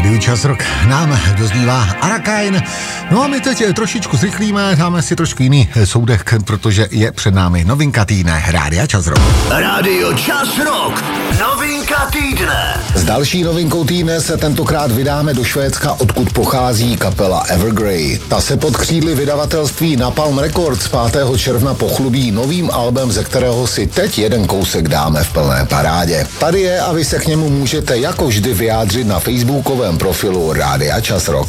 rádiu Čas Rock nám dozbývá Arakain. No a my teď trošičku zrychlíme, dáme si trošku jiný soudek, protože je před námi novinka týdne Rádia Čas Rock. Rádio Čas Rock, novinka týdne. S další novinkou týdne se tentokrát vydáme do Švédska, odkud pochází kapela Evergrey. Ta se pod křídly vydavatelství Napalm Records 5. června pochlubí novým albem, ze kterého si teď jeden kousek dáme v plné parádě. Tady je a vy se k němu můžete jako vždy vyjádřit na facebookovém profilu Rádia Čas Rock.